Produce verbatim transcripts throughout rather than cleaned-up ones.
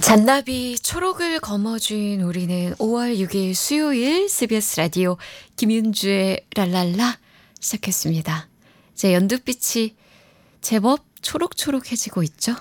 잔나비 초록을 거머쥔 우리는 오월 육일 수요일 씨비에스 라디오 김윤주의 랄랄라 시작했습니다. 이제 연두빛이 제법 초록초록해지고 있죠.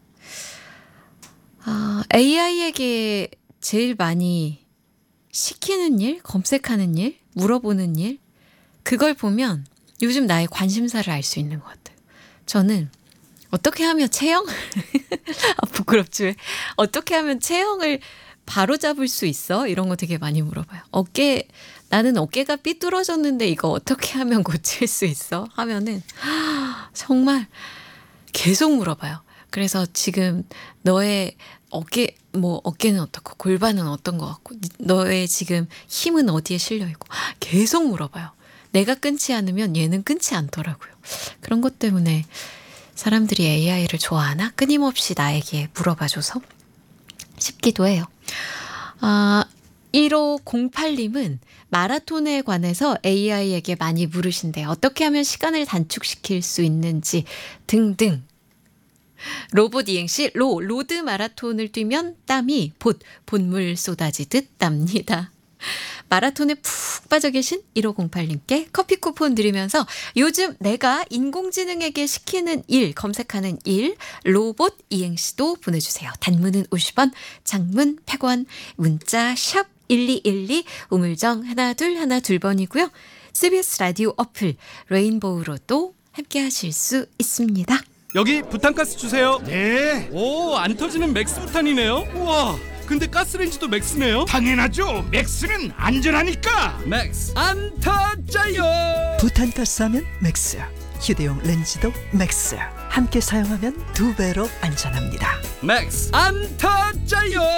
아, 에이아이에게 제일 많이 시키는 일, 검색하는 일, 물어보는 일, 그걸 보면 요즘 나의 관심사를 알 수 있는 것 같아요. 저는 어떻게 하면 체형? 아, 부끄럽지. 어떻게 하면 체형을 바로 잡을 수 있어? 이런 거 되게 많이 물어봐요. 어깨, 나는 어깨가 삐뚤어졌는데 이거 어떻게 하면 고칠 수 있어? 하면은 정말 계속 물어봐요. 그래서 지금 너의 어깨, 뭐 어깨는 어떻고 골반은 어떤 것 같고 너의 지금 힘은 어디에 실려 있고 계속 물어봐요. 내가 끊지 않으면 얘는 끊지 않더라고요. 그런 것 때문에 사람들이 에이아이를 좋아하나? 끊임없이 나에게 물어봐줘서 싶기도 해요. 아, 일오공팔님은 마라톤에 관해서 에이아이에게 많이 물으신대요. 어떻게 하면 시간을 단축시킬 수 있는지 등등. 로봇 이행시 로, 로드 마라톤을 뛰면 땀이 봇, 본물 쏟아지듯 납니다. 마라톤에 푹 빠져 계신 일오공팔님께 커피 쿠폰 드리면서 요즘 내가 인공지능에게 시키는 일, 검색하는 일, 로봇 이행시도 보내주세요. 단문은 오십 원, 장문 백 원, 문자 샵 일이일이, 우물정 하나 둘 하나 둘 번이고요. 씨비에스 라디오 어플 레인보우로도 함께 하실 수 있습니다. 여기 부탄가스 주세요. 네. 오, 안 터지는 맥스 부탄이네요. 우와, 근데 가스레인지도 맥스네요. 당연하죠. 맥스는 안전하니까. 맥스 안 터져요. 부탄가스 하면 맥스, 휴대용 렌즈도 맥스, 함께 사용하면 두 배로 안전합니다. 맥스 안 터져요.